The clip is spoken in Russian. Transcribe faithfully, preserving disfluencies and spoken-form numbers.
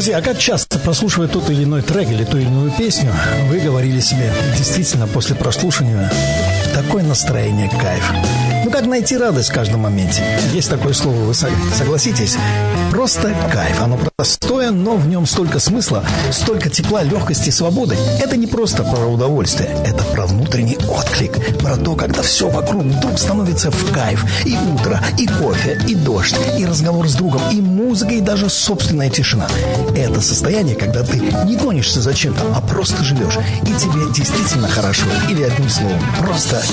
Друзья, а как часто, прослушивая тот или иной трек или ту или иную песню, вы говорили себе, действительно, после прослушивания, такое настроение, кайф. Ну, как найти радость в каждом моменте? Есть такое слово, вы согласитесь? Просто кайф. Оно простое, но в нем столько смысла, столько тепла, легкости, свободы. Это не просто про удовольствие, это про внутренний отклик, про то, когда все вокруг вдруг становится в кайф. И утро, и кофе, и дождь, и разговор с другом, и музыка, и даже собственная тишина. Это состояние, когда ты не гонишься за чем-то, а просто живешь. И тебе действительно хорошо. Или одним словом, просто